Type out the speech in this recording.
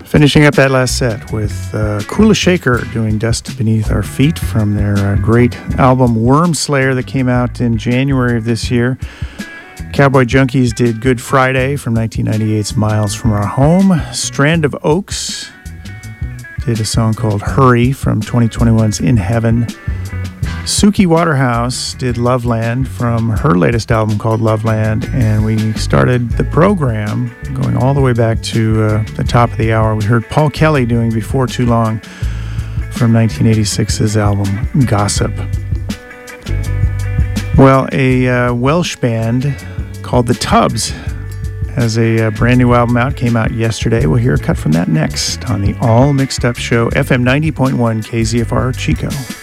Finishing up that last set with Kula Shaker doing Dust Beneath Our Feet from their great album Wormslayer that came out in January of this year. Cowboy Junkies did Good Friday from 1998's Miles From Our Home. Strand of Oaks did a song called Hurry from 2021's In Heaven. Suki Waterhouse did Loveland from her latest album called Loveland, and we started the program going all the way back to the top of the hour. We heard Paul Kelly doing Before Too Long from 1986's album Gossip. Well, a Welsh band called The Tubs has a brand new album out, came out yesterday. We'll hear a cut from that next on the All Mixed Up Show, FM 90.1 KZFR Chico.